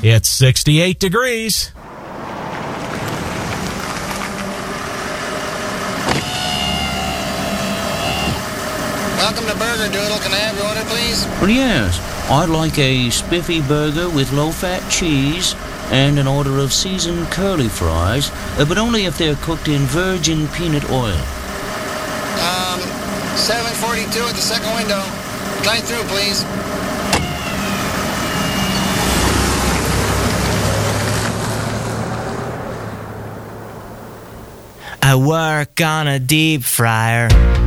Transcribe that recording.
It's 68 degrees. Welcome to Burger Doodle. Can I have your order, please? Well, yes. I'd like a spiffy burger with low-fat cheese and an order of seasoned curly fries, but only if they're cooked in virgin peanut oil. 742 at the second window. Drive through, please. I work on a deep fryer.